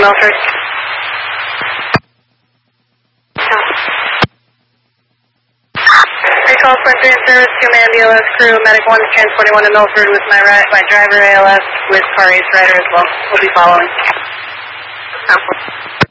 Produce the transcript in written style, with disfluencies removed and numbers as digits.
Milford. Recall for service to command BLS crew, medic 1 transporting 1 to Milford with my driver ALS with car ace rider as well. We'll be following.